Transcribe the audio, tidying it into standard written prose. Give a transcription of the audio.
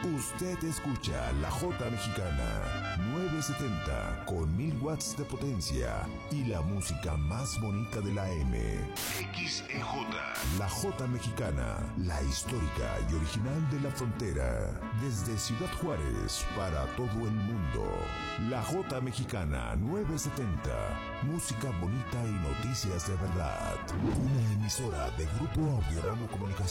Usted escucha La Jota Mexicana 970 con 1000 watts de potencia y la música más bonita de la M. XEJ. La Jota Mexicana, la histórica y original de la frontera. Desde Ciudad Juárez para todo el mundo. La Jota Mexicana 970. Música bonita y noticias de verdad. Una emisora de Grupo Audio Ramo Comunicación.